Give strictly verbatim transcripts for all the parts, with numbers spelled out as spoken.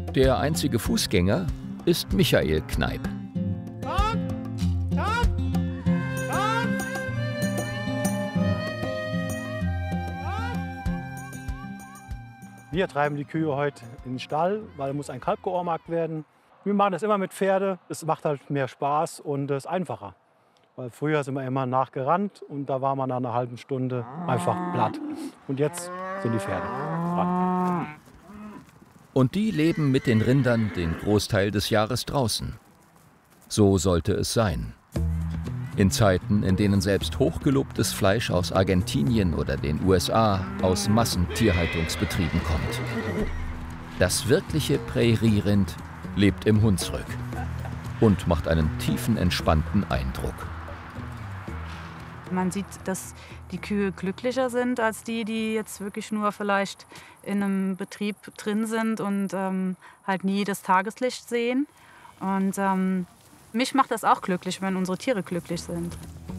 Der einzige Fußgänger ist Michael Kneip. Wir treiben die Kühe heute in den Stall, weil muss ein Kalb geohrmarkt werden. Wir machen das immer mit Pferde. Es macht halt mehr Spaß und es ist einfacher. Weil früher sind wir immer nachgerannt und da war man nach einer halben Stunde einfach platt. Und jetzt sind die Pferde dran. Und die leben mit den Rindern den Großteil des Jahres draußen. So sollte es sein. In Zeiten, in denen selbst hochgelobtes Fleisch aus Argentinien oder den U S A aus Massentierhaltungsbetrieben kommt. Das wirkliche Prärierind lebt im Hunsrück und macht einen tiefen, entspannten Eindruck. Man sieht, dass die Kühe glücklicher sind als die, die jetzt wirklich nur vielleicht in einem Betrieb drin sind und ähm, halt nie das Tageslicht sehen. Und ähm, mich macht das auch glücklich, wenn unsere Tiere glücklich sind.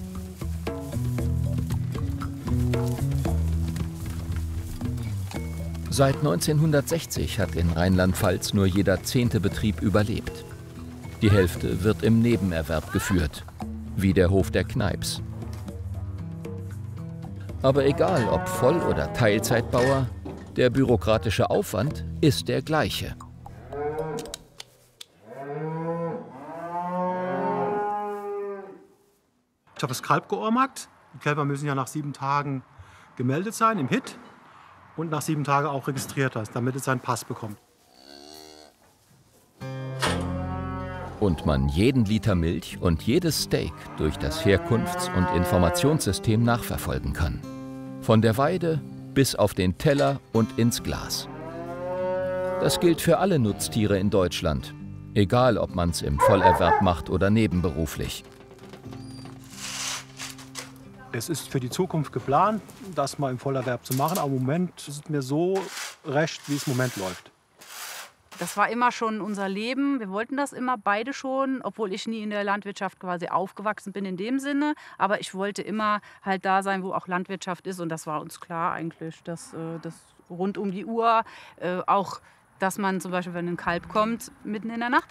Seit neunzehnhundertsechzig hat in Rheinland-Pfalz nur jeder zehnte Betrieb überlebt. Die Hälfte wird im Nebenerwerb geführt, wie der Hof der Kneips. Aber egal ob Voll- oder Teilzeitbauer, der bürokratische Aufwand ist der gleiche. Ich habe das Kalb geohrmarkt. Die Kälber müssen ja nach sieben Tagen gemeldet sein im H I T und nach sieben Tagen auch registriert sein, damit es seinen Pass bekommt. Und man jeden Liter Milch und jedes Steak durch das Herkunfts- und Informationssystem nachverfolgen kann. Von der Weide bis auf den Teller und ins Glas. Das gilt für alle Nutztiere in Deutschland, egal ob man es im Vollerwerb macht oder nebenberuflich. Es ist für die Zukunft geplant, das mal im Vollerwerb zu machen. Aber im Moment ist es mir so recht, wie es im Moment läuft. Das war immer schon unser Leben. Wir wollten das immer beide schon, obwohl ich nie in der Landwirtschaft quasi aufgewachsen bin in dem Sinne. Aber ich wollte immer halt da sein, wo auch Landwirtschaft ist. Und das war uns klar eigentlich, dass das rund um die Uhr, auch, dass man zum Beispiel, wenn ein Kalb kommt, mitten in der Nacht